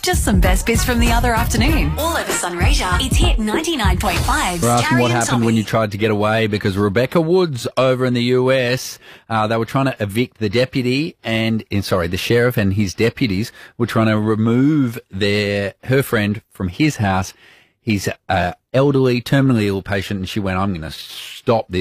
just some best bits from the other afternoon. All over Sunraysia, it's Hit 99.5. We're asking what happened when you tried to get away, because Rebecca Woods over in the US, they were trying to evict the the sheriff and his deputies were trying to remove her friend from his house. He's elderly, terminally ill patient, and she went, I'm going to stop this.